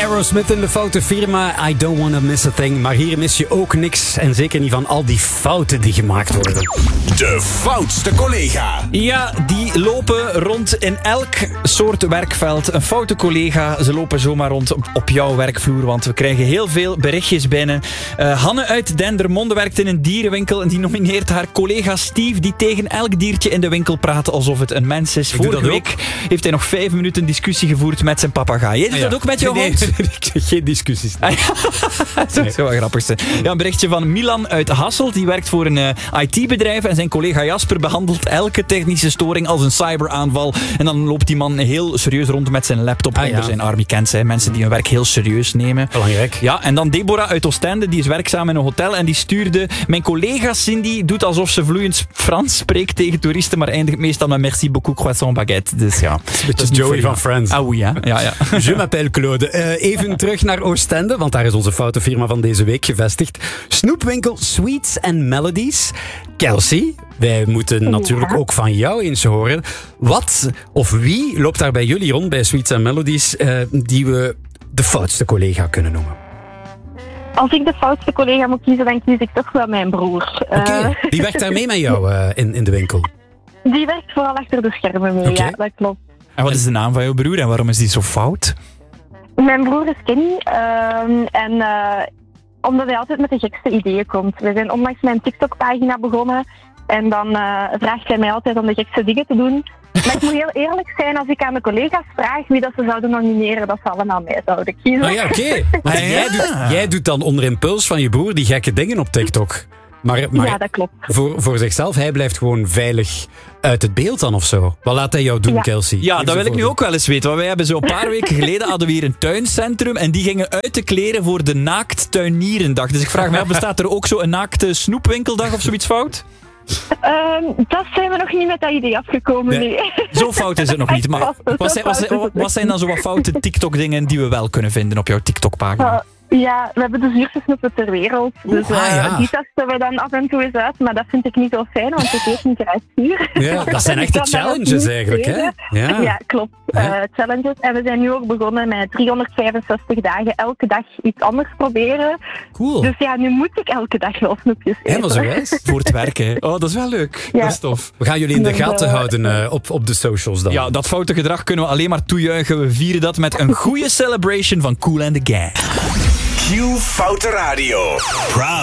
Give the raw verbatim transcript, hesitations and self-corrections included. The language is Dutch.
Aerosmith in de foute firma. I don't wanna miss a thing. Maar hier mis je ook niks. En zeker niet van al die fouten die gemaakt worden. De foutste collega. Ja, die lopen rond in elk soort werkveld. Een foute collega, ze lopen zomaar rond op, op jouw werkvloer. Want we krijgen heel veel berichtjes binnen. Uh, Hanne uit Dendermonde werkt in een dierenwinkel. En die nomineert haar collega Steve, die tegen elk diertje in de winkel praat alsof het een mens is. Ik Vorige week heeft hij nog vijf minuten discussie gevoerd met zijn papegaai. Jij doet ah, ja. dat ook met jouw nee, hond? Nee, geen discussies. Ah, ja. Dat zou wel grappig zijn. Ja, een berichtje van Milan uit Hasselt. Die werkt voor een uh, I T-bedrijf. En zijn collega Jasper behandelt elke technische storing als een cyberaanval. En dan loopt die man heel serieus rond met zijn laptop ah, onder ja. zijn arm. Je kent ze, mensen die hun werk heel serieus nemen. Belangrijk. Ja, en dan Deborah uit Oostende. Die is werkzaam in een hotel. En die stuurde... Mijn collega Cindy doet alsof ze vloeiend Frans spreekt tegen toeristen. Maar eindigt meestal met merci beaucoup croissant baguette. Dus ja. Het is een beetje Joey van Friends. Ah, oui, ja. ja, ja. Je m'appelle Claude. Uh, even terug naar Oostende, want daar is onze foute firma van deze week gevestigd. Snoepwinkel Sweets and Melodies. Kelsey, wij moeten ja. natuurlijk ook van jou eens horen. Wat of wie loopt daar bij jullie rond bij Sweets and Melodies uh, die we de foutste collega kunnen noemen? Als ik de foutste collega moet kiezen, dan kies ik toch wel mijn broer. Oké, okay. uh. Die werkt daar mee met jou uh, in, in de winkel? Die werkt vooral achter de schermen mee, okay. Ja, dat klopt. En wat is de naam van jouw broer en waarom is die zo fout? Mijn broer is Kenny uh, en uh, omdat hij altijd met de gekste ideeën komt. We zijn onlangs met een TikTok-pagina begonnen en dan uh, vraagt hij mij altijd om de gekste dingen te doen. Maar ik moet heel eerlijk zijn, als ik aan de collega's vraag wie dat ze zouden nomineren, dat ze allemaal mij zouden kiezen. Oh ja, oké. Okay. Maar jij, doet, jij doet dan onder impuls van je broer die gekke dingen op TikTok. Maar, maar ja, dat klopt. Voor, voor zichzelf, hij blijft gewoon veilig uit het beeld dan of zo. Wat laat hij jou doen, ja. Kelsey? Ja, dat wil ik nu ook wel eens weten. Want wij hebben zo een paar weken geleden hadden we hier een tuincentrum en die gingen uit de kleren voor de naakttuinierendag. Dus ik vraag me af, bestaat er ook zo een naakte snoepwinkeldag of zoiets fout? Um, dat zijn we nog niet met dat idee afgekomen. Nee. Nee. Zo fout is het nog niet. Maar wat zijn, wat zijn, wat zijn dan zo wat foute TikTok-dingen die we wel kunnen vinden op jouw TikTok-pagina? Uh, Ja, we hebben de zuurste snoepen ter wereld. Dus uh, ah, ja. die testen we dan af en toe eens uit. Maar dat vind ik niet zo fijn, want het heeft niet eruit zuur. Ja, dat zijn echte challenges eigenlijk, hè? Ja, ja klopt. Uh, challenges. En we zijn nu ook begonnen met driehonderdvijfenzestig dagen elke dag iets anders proberen. Cool. Dus ja, nu moet ik elke dag wel snoepjes eten. Helemaal zo wijs. Voor het werken. Oh, dat is wel leuk. Ja. Dat is tof. We gaan jullie in de gaten uh, houden uh, op, op de socials dan. Ja, dat foute gedrag kunnen we alleen maar toejuichen. We vieren dat met een goede celebration van Kool and the Gang. Q Foute Radio. Proud.